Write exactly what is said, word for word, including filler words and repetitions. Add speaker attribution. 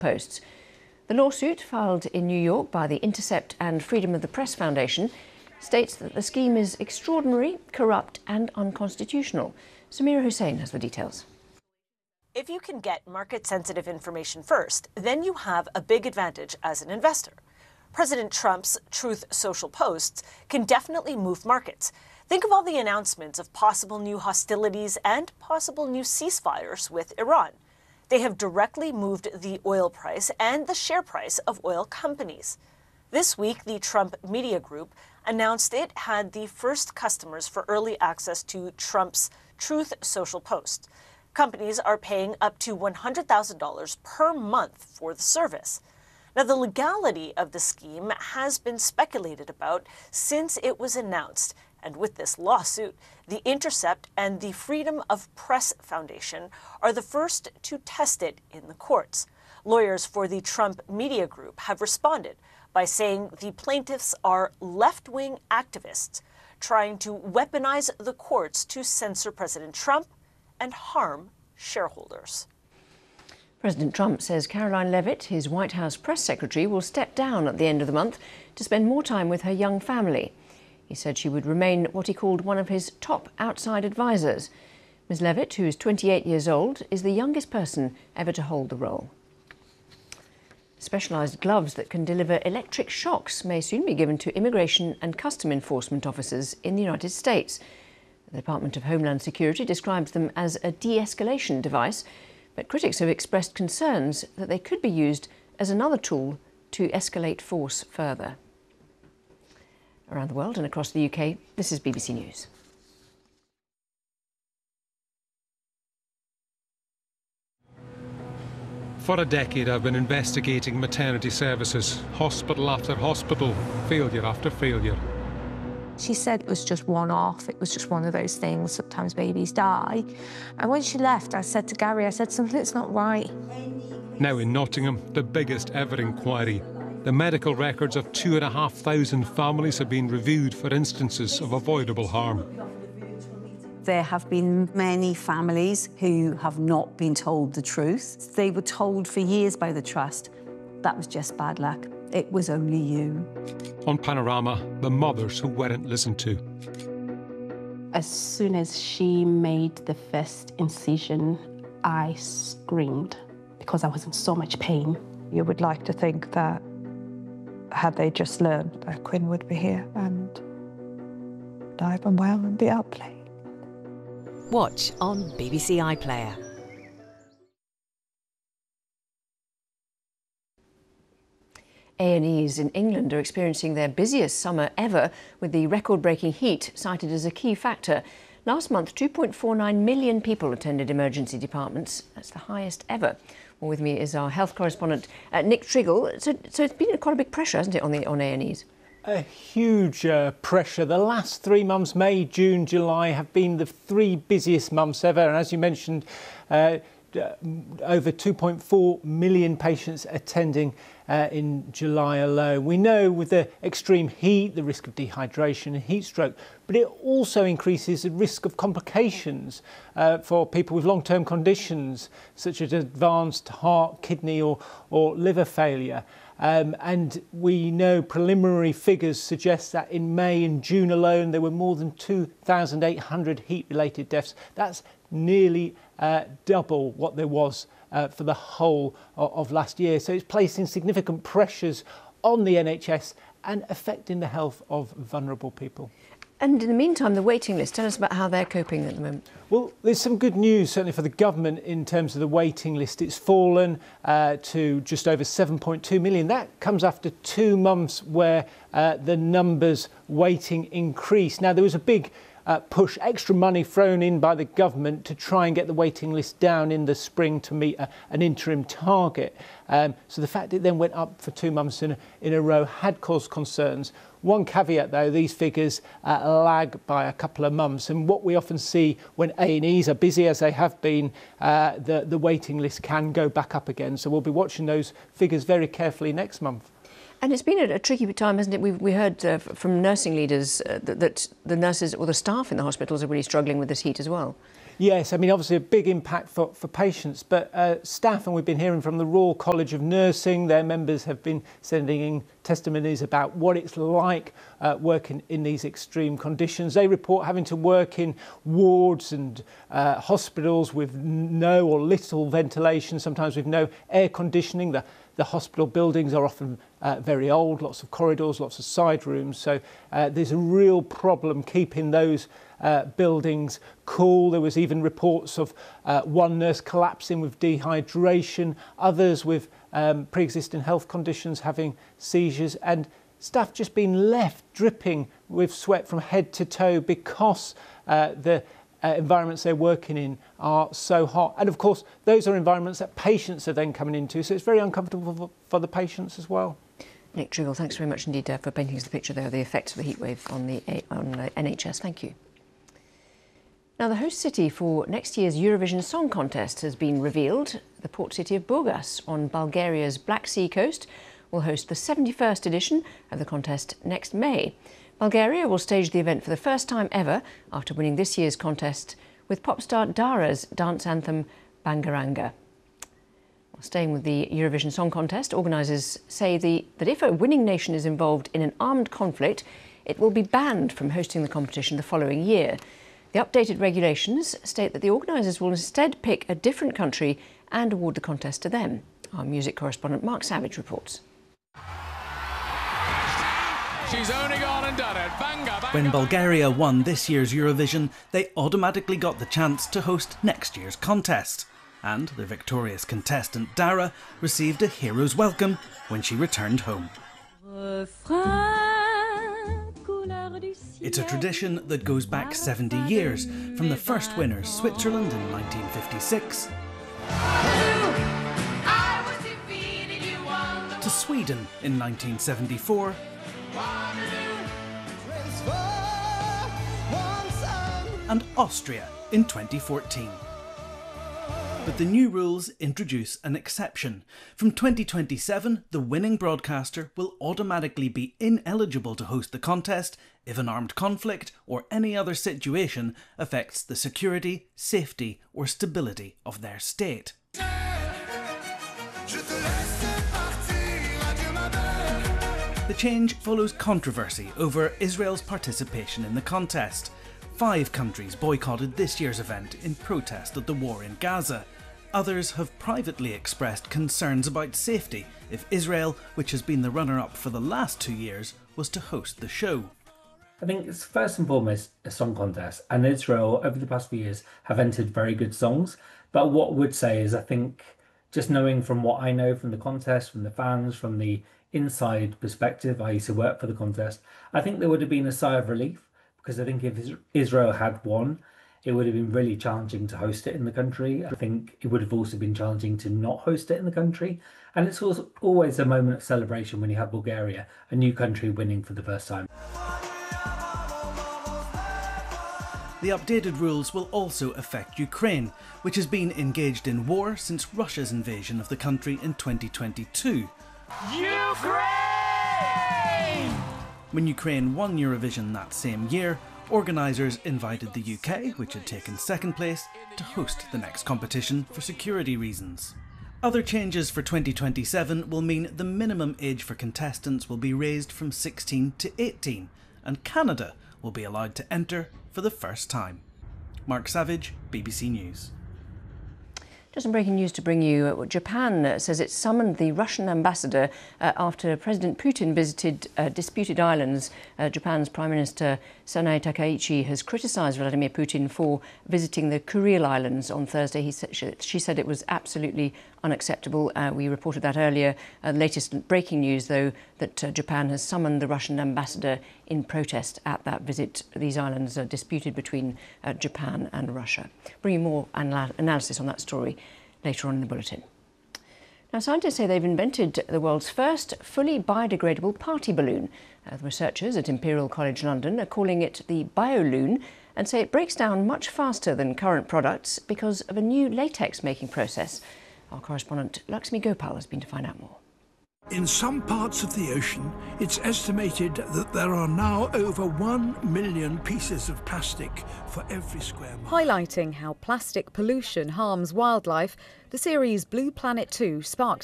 Speaker 1: posts. The lawsuit, filed in New York by the Intercept and Freedom of the Press Foundation, states that the scheme is extraordinary, corrupt and unconstitutional. Samira Hussain has the details.
Speaker 2: If you can get market-sensitive information first, then you have a big advantage as an investor. President Trump's Truth Social posts can definitely move markets. Think of all the announcements of possible new hostilities and possible new ceasefires with Iran. They have directly moved the oil price and the share price of oil companies. This week, the Trump Media Group announced it had the first customers for early access to Trump's Truth Social post. Companies are paying up to one hundred thousand dollars per month for the service. Now, the legality of the scheme has been speculated about since it was announced. And with this lawsuit, The Intercept and the Freedom of Press Foundation are the first to test it in the courts. Lawyers for the Trump Media Group have responded by saying the plaintiffs are left-wing activists trying to weaponize the courts to censor President Trump and harm shareholders.
Speaker 1: President Trump says Caroline Leavitt, his White House press secretary, will step down at the end of the month to spend more time with her young family. He said she would remain what he called one of his top outside advisors. Miz Leavitt, who is twenty-eight years old, is the youngest person ever to hold the role. Specialised gloves that can deliver electric shocks may soon be given to immigration and custom enforcement officers in the United States. The Department of Homeland Security describes them as a de-escalation device, but critics have expressed concerns that they could be used as another tool to escalate force further. Around the world and across the U K, this is B B C News.
Speaker 3: For a decade, I've been investigating maternity services, hospital after hospital, failure after failure.
Speaker 4: She said it was just one-off, it was just one of those things, sometimes babies die. And when she left, I said to Gary, I said, something's not right.
Speaker 3: Now in Nottingham, the biggest ever inquiry. The medical records of two and a half thousand families have been reviewed for instances of avoidable harm.
Speaker 5: There have been many families who have not been told the truth. They were told for years by the Trust that was just bad luck. It was only you.
Speaker 3: On Panorama, the mothers who weren't listened to.
Speaker 6: As soon as she made the first incision, I screamed because I was in so much pain.
Speaker 7: You would like to think that had they just learned that Quinn would be here and alive and well and be out playing.
Speaker 8: Watch on B B C iPlayer.
Speaker 1: A and Es in England are experiencing their busiest summer ever, with the record-breaking heat cited as a key factor. Last month, two point four nine million people attended emergency departments. That's the highest ever. Well, with me is our health correspondent, uh, Nick Triggle. So, so it's been quite a big pressure, hasn't it, on the on A and Es?
Speaker 9: A huge uh, pressure. The last three months, May, June, July, have been the three busiest months ever. And as you mentioned, uh, over two point four million patients attending uh, in July alone. We know with the extreme heat, the risk of dehydration and heat stroke, but it also increases the risk of complications uh, for people with long-term conditions such as advanced heart, kidney or, or liver failure. Um, and we know preliminary figures suggest that in May and June alone there were more than two thousand eight hundred heat-related deaths. That's nearly uh, double what there was uh, for the whole of, of last year. So it's placing significant pressures on the N H S and affecting the health of vulnerable people.
Speaker 1: And in the meantime, the waiting list, tell us about how they're coping at the moment.
Speaker 9: Well, there's some good news, certainly for the government, in terms of the waiting list. It's fallen uh, to just over seven point two million. That comes after two months where uh, the numbers waiting increased. Now, there was a big uh, push, extra money thrown in by the government to try and get the waiting list down in the spring to meet a, an interim target. Um, so the fact it then went up for two months in a, in a row had caused concerns. One caveat, though, these figures uh, lag by a couple of months. And what we often see when A and Es are busy, as they have been, uh, the, the waiting list can go back up again. So we'll be watching those figures very carefully next month.
Speaker 1: And it's been a, a tricky time, hasn't it? We've, we heard uh, from nursing leaders uh, that, that the nurses or the staff in the hospitals are really struggling with this heat as well.
Speaker 9: Yes, I mean, obviously a big impact for, for patients, but uh, staff, and we've been hearing from the Royal College of Nursing, their members have been sending in testimonies about what it's like uh, working in these extreme conditions. They report having to work in wards and uh, hospitals with no or little ventilation, sometimes with no air conditioning. The, the hospital buildings are often uh, very old, lots of corridors, lots of side rooms, so uh, there's a real problem keeping those Uh, buildings cool. There was even reports of uh, one nurse collapsing with dehydration, others with um, pre-existing health conditions having seizures, and staff just being left dripping with sweat from head to toe because uh, the uh, environments they're working in are so hot. And of course, those are environments that patients are then coming into, so it's very uncomfortable for, for the patients as well.
Speaker 1: Nick Triggle, thanks very much indeed uh, for painting us the picture there of the effects of the heatwave on the on uh, N H S. Thank you. Now, the host city for next year's Eurovision Song Contest has been revealed. The port city of Burgas on Bulgaria's Black Sea coast will host the seventy-first edition of the contest next May. Bulgaria will stage the event for the first time ever after winning this year's contest with pop star Dara's dance anthem Bangaranga. Well, staying with the Eurovision Song Contest, organisers say the, that if a winning nation is involved in an armed conflict, it will be banned from hosting the competition the following year. The updated regulations state that the organisers will instead pick a different country and award the contest to them. Our music correspondent Mark Savage reports.
Speaker 10: She's only gone and done it. Banga, banga,
Speaker 11: when Bulgaria won this year's Eurovision, they automatically got the chance to host next year's contest. And the victorious contestant Dara received a hero's welcome when she returned home. It's a tradition that goes back seventy years, from the first winners, Switzerland in nineteen fifty-six, to Sweden in nineteen seventy-four, and Austria in twenty fourteen. But the new rules introduce an exception. From twenty twenty-seven, the winning broadcaster will automatically be ineligible to host the contest if an armed conflict or any other situation affects the security, safety or stability of their state. The change follows controversy over Israel's participation in the contest. Five countries boycotted this year's event in protest of the war in Gaza. Others have privately expressed concerns about safety if Israel, which has been the runner-up for the last two years, was to host the show.
Speaker 12: I think it's first and foremost a song contest, and Israel over the past few years have entered very good songs. But what I would say is I think, just knowing from what I know from the contest, from the fans, from the inside perspective, I used to work for the contest, I think there would have been a sigh of relief. Because I think if Israel had won, it would have been really challenging to host it in the country. I think it would have also been challenging to not host it in the country. And it's also always a moment of celebration when you have Bulgaria, a new country, winning for the first time.
Speaker 11: The updated rules will also affect Ukraine, which has been engaged in war since Russia's invasion of the country in twenty twenty-two.
Speaker 10: Ukraine!
Speaker 11: When Ukraine won Eurovision that same year, organisers invited the U K, which had taken second place, to host the next competition for security reasons. Other changes for twenty twenty-seven will mean the minimum age for contestants will be raised from sixteen to eighteen, and Canada will be allowed to enter for the first time. Mark Savage, B B C News.
Speaker 1: Just some breaking news to bring you. Japan says it summoned the Russian ambassador uh, after President Putin visited uh, disputed islands. Uh, Japan's Prime Minister Sanae Takaichi has criticised Vladimir Putin for visiting the Kuril Islands on Thursday. He said, she, she said it was absolutely unacceptable. Uh, we reported that earlier. Uh, latest breaking news, though, that uh, Japan has summoned the Russian ambassador in protest at that visit. These islands are disputed between uh, Japan and Russia. Bring you more anal- analysis on that story later on in the bulletin. Now, scientists say they've invented the world's first fully biodegradable party balloon. Uh, the researchers at Imperial College London are calling it the BioLoon and say it breaks down much faster than current products because of a new latex making process. Our correspondent Lakshmi Gopal has been to find out more.
Speaker 13: In some parts of the ocean, it's estimated that there are now over one million pieces of plastic for every square mile.
Speaker 14: Highlighting how plastic pollution harms wildlife, the series Blue Planet two sparked